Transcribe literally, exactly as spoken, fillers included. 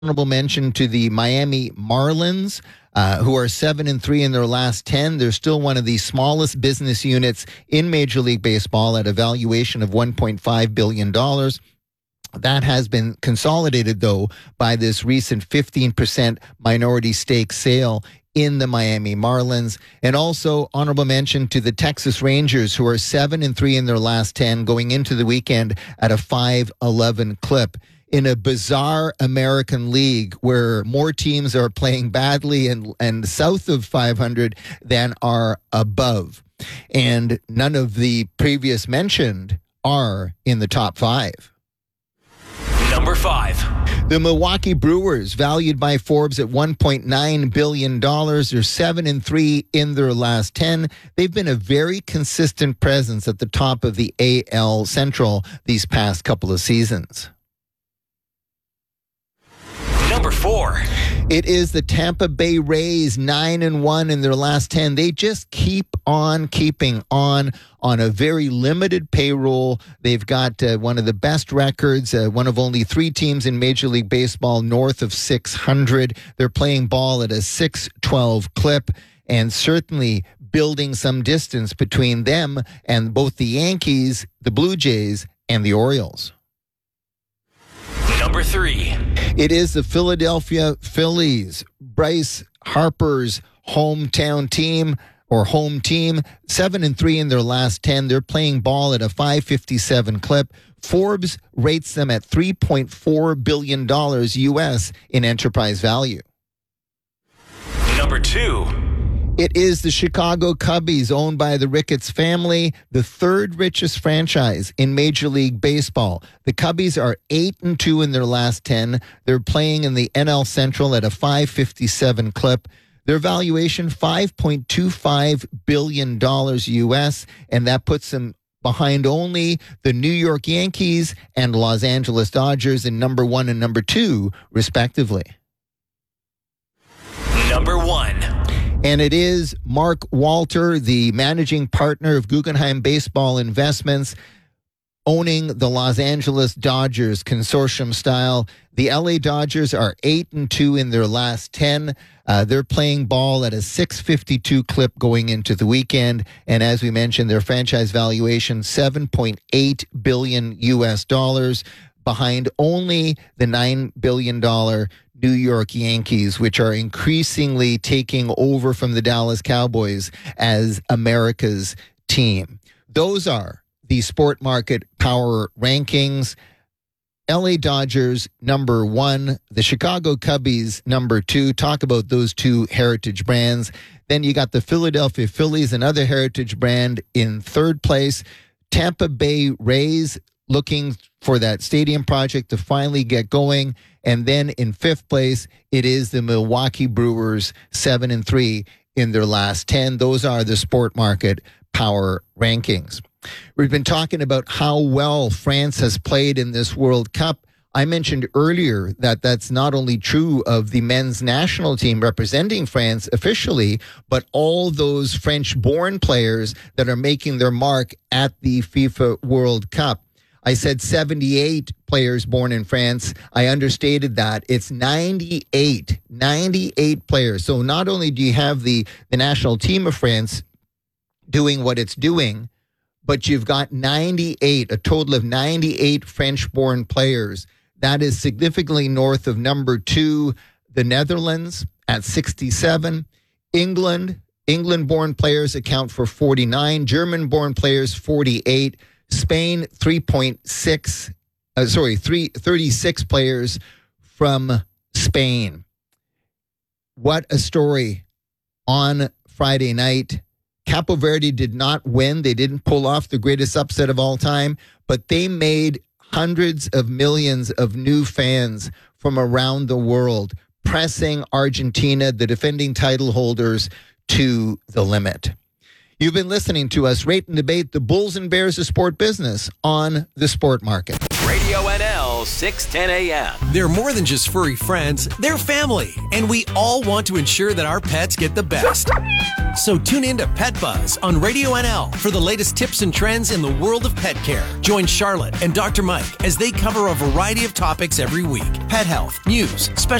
Honorable mention to the Miami Marlins, uh, who are seven and three in their last ten. They're still one of the smallest business units in Major League Baseball at a valuation of one point five billion dollars. That has been consolidated, though, by this recent fifteen percent minority stake sale in the Miami Marlins. And also honorable mention to the Texas Rangers, who are seven and three in their last ten, going into the weekend at a five eleven clip. In a bizarre American league where more teams are playing badly and, and south of five hundred than are above. And none of the previous mentioned are in the top five. Number five. The Milwaukee Brewers, valued by Forbes at one point nine billion dollars. They're seven and three in their last ten. They've been a very consistent presence at the top of the A L Central these past couple of seasons. Number four. It is the Tampa Bay Rays, nine and one in their last ten. They just keep on keeping on on a very limited payroll. They've got uh, one of the best records, uh, one of only three teams in Major League Baseball north of six hundred. They're playing ball at a six twelve clip, and certainly building some distance between them and both the Yankees, the Blue Jays, and the Orioles. Number three. It is the Philadelphia Phillies, Bryce Harper's hometown team or home team, seven and three in their last ten. They're playing ball at a five fifty-seven clip. Forbes rates them at three point four billion dollars U S in enterprise value. Number two. It is the Chicago Cubbies, owned by the Ricketts family, the third richest franchise in Major League Baseball. The Cubbies are eight and two in their last ten. They're playing in the N L Central at a five fifty-seven clip. Their valuation, five point two five billion dollars U S, and that puts them behind only the New York Yankees and Los Angeles Dodgers in number one and number two, respectively. Number one. And it is Mark Walter, the managing partner of Guggenheim Baseball Investments, owning the Los Angeles Dodgers consortium style. The L A Dodgers are eight and two in their last ten. Uh, they're playing ball at a six fifty-two clip going into the weekend. And as we mentioned, their franchise valuation, seven point eight billion U S dollars, behind only the nine billion dollars New York Yankees, which are increasingly taking over from the Dallas Cowboys as America's team. Those are the Sport Market Power Rankings. L A Dodgers, number one. The Chicago Cubbies, number two. Talk about those two heritage brands. Then you got the Philadelphia Phillies, another heritage brand, in third place. Tampa Bay Rays, looking for that stadium project to finally get going. And then in fifth place, it is the Milwaukee Brewers, seven and three in their last ten. Those are the Sport Market Power Rankings. We've been talking about how well France has played in this World Cup. I mentioned earlier that that's not only true of the men's national team representing France officially, but all those French-born players that are making their mark at the FIFA World Cup. I said seventy-eight players born in France. I understated that. It's ninety-eight. ninety-eight players. So not only do you have the, the national team of France doing what it's doing, but you've got ninety-eight, a total of ninety-eight French-born players. That is significantly north of number two, the Netherlands, at sixty-seven. England, England-born players account for forty-nine. German-born players, forty-eight. Spain, three point six, uh, sorry, three, thirty-six players from Spain. What a story on Friday night. Capo Verde did not win. They didn't pull off the greatest upset of all time, but they made hundreds of millions of new fans from around the world, pressing Argentina, the defending title holders, to the limit. You've been listening to us rate and debate the Bulls and Bears of sport business on the Sport Market. Radio N L, six ten a.m. They're more than just furry friends. They're family. And we all want to ensure that our pets get the best. So tune in to Pet Buzz on Radio N L for the latest tips and trends in the world of pet care. Join Charlotte and Doctor Mike as they cover a variety of topics every week. Pet health, news, special